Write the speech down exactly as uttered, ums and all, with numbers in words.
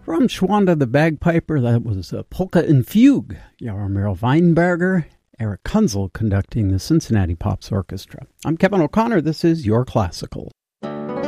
From Schwanda the Bagpiper, that was a Polka and Fugue. Jaromir Weinberger, Eric Kunzel conducting the Cincinnati Pops Orchestra. I'm Kevin O'Connor. This is Your Classical.